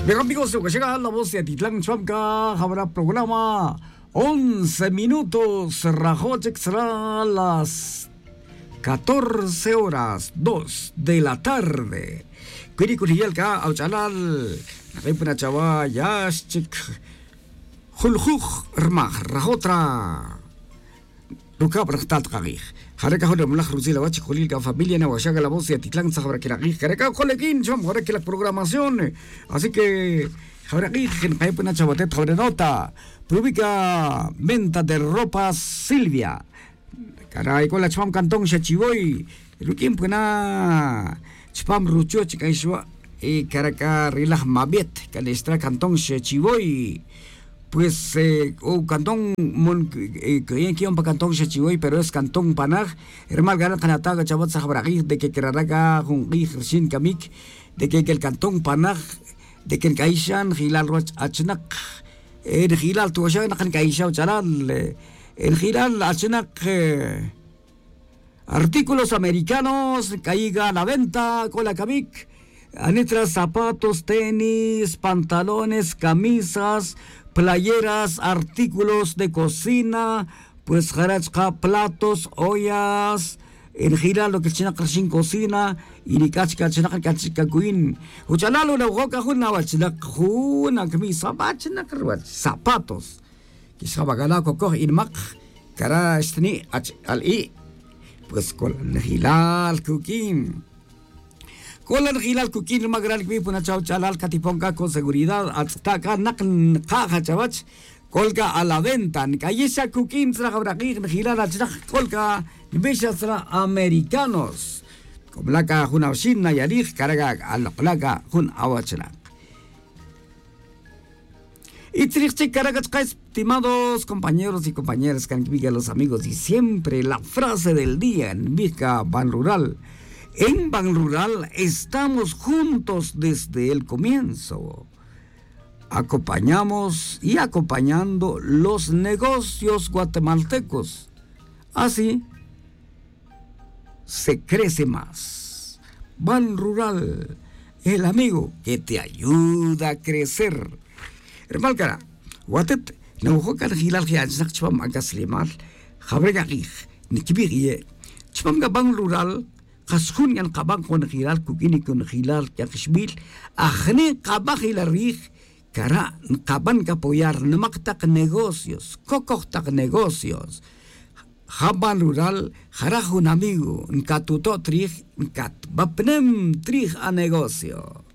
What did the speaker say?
Bien amigos, que llega la voz de Atitlán Chuamca, habrá programa 11 minutos, Rajoche extra las 14 horas 2 de la tarde. Kiri Kuriyalka, Auchalal, Repena Chava, Yashchik, Hulhuch, Hermah, Rajotra, Luka Brachtat Kagih. Haraka hoda mulak Ruzila Wachi Kulilka familia na washaga la voz de Atitlán Sahabrakirakih. Haraka Kolekin, Chom, ahora que la programación. Así que Habraki, en Paipuna Chabotet, sobre nota, publica venta de ropa Silvia. Caray, con la Chpam Cantón Shachiboy, Rukim Puna Chpam Rucho Chikaishwa, y Caraca Rilah Mabet, Calestra Cantón Shachiboy. Pues, Cantón, que iban para Cantón Shachiboy, pero es Cantón Panag, Hermal Garan Canataga Chabot Sahabraki, de que Keraraga, Jungi, Shin Kamik, de que el Cantón Panag, de que el Kaishan, Hilal Roch Achnak, el Hilal Tuashan, Kaisha Chalal, el Hilal Achnak, artículos americanos, caiga a la venta, Cola Kamik, anitras, zapatos, tenis, pantalones, camisas, playeras, artículos de cocina, pues jarachka, platos, ollas, en gira lo que china sin cocina, y ni cachca china cachca queen. Uchalalo la boca juna wachina juna camisa bachina zapatos. Quizá bagala coco irmak, cara estni al i, pues con el hilal cooking. Con el hilal cooking magral que puna chau chalal catiponca con seguridad hasta acá caja chavach colga a la venta cayesa cooking trajabraqui hilal achra colga bishas americanos como la ca juna shinna yarij carga a la placa jun awachna. Y triste carga estimados compañeros y compañeras que los amigos y siempre la frase del día en Vizca Ban Rural. En Ban Rural estamos juntos desde el comienzo. Acompañamos y acompañando los negocios guatemaltecos. Así se crece más. Ban Rural, el amigo que te ayuda a crecer. Hermalcara, Guatet, Naujocar Hilal Hiachak Chpam Agaslimal, Jabregagij, Nikibirie, Chpam Ban Rural. Khashun yan qabang kon khilal kukini kon khilal yakshbil akhni qabah ilarih kara qaban ka apoyar namaktak negocios kokoktak negocios Haban Rural haraj un amigo nkatuto trij nkat bapnem trij a negocio.